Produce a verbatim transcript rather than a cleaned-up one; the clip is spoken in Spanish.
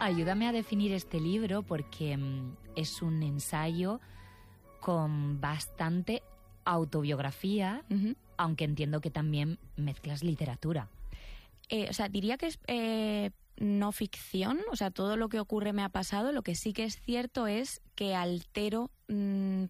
ayúdame a definir este libro porque mm, es un ensayo con bastante autobiografía, Uh-huh. aunque entiendo que también mezclas literatura. Eh, o sea, diría que es eh, no ficción, o sea, todo lo que ocurre me ha pasado. Lo que sí que es cierto es que altero mmm,